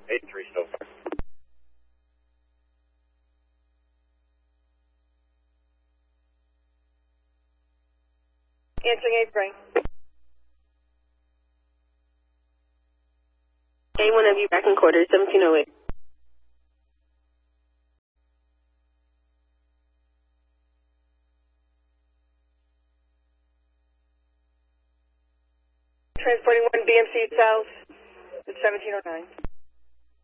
83 so far. Answering 8th ring. A1W back in quarters, 1708. Transporting 1 BMC south, it's 1709.